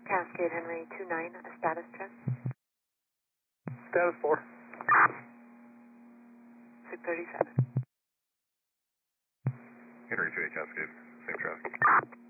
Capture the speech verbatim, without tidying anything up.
Cascade Henry two nine, a status check. Status four. six thirty-seven. Henry two eight Cascade, same traffic.